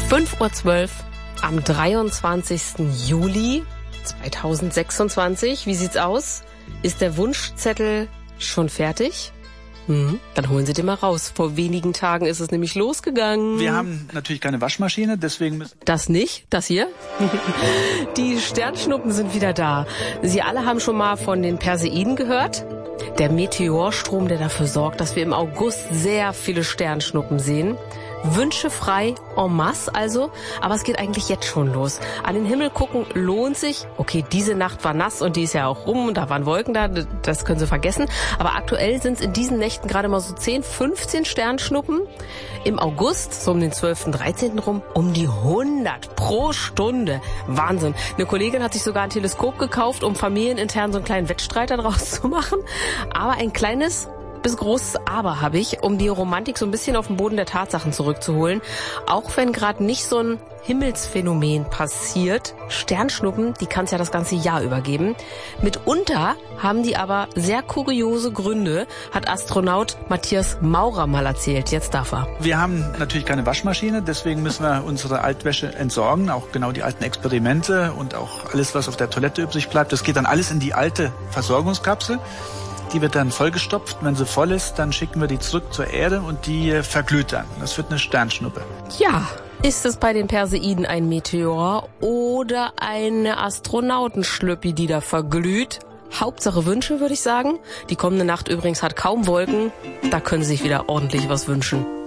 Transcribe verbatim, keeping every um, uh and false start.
fünf Uhr zwölf am dreiundzwanzigsten Juli zweitausendsechsundzwanzig. Wie sieht's aus? Ist der Wunschzettel schon fertig? Hm, dann holen Sie den mal raus. Vor wenigen Tagen ist es nämlich losgegangen. Wir haben natürlich keine Waschmaschine, deswegen müssen... Das nicht? Das hier? Die Sternschnuppen sind wieder da. Sie alle haben schon mal von den Perseiden gehört? Der Meteorstrom, der dafür sorgt, dass wir im August sehr viele Sternschnuppen sehen. Wünsche frei en masse also, aber es geht eigentlich jetzt schon los. An den Himmel gucken lohnt sich. Okay, diese Nacht war nass und die ist ja auch rum und da waren Wolken da, das können Sie vergessen. Aber aktuell sind es in diesen Nächten gerade mal so zehn, fünfzehn Sternschnuppen. Im August, so um den zwölften, dreizehnten rum, um die hundert pro Stunde. Wahnsinn. Eine Kollegin hat sich sogar ein Teleskop gekauft, um familienintern so einen kleinen Wettstreit daraus zu machen. Aber ein kleines bis großes Aber habe ich, um die Romantik so ein bisschen auf den Boden der Tatsachen zurückzuholen. Auch wenn gerade nicht so ein Himmelsphänomen passiert, Sternschnuppen, die kann es ja das ganze Jahr übergeben. Mitunter haben die aber sehr kuriose Gründe, hat Astronaut Matthias Maurer mal erzählt. Jetzt darf er. Wir haben natürlich keine Waschmaschine, deswegen müssen wir unsere Altwäsche entsorgen, auch genau die alten Experimente und auch alles, was auf der Toilette übrig bleibt. Das geht dann alles in die alte Versorgungskapsel. Die wird dann vollgestopft. Wenn sie voll ist, dann schicken wir die zurück zur Erde und die verglüht dann. Das wird eine Sternschnuppe. Ja, ist es bei den Perseiden ein Meteor oder eine Astronautenschlüppi, die da verglüht? Hauptsache Wünsche, würde ich sagen. Die kommende Nacht übrigens hat kaum Wolken. Da können Sie sich wieder ordentlich was wünschen.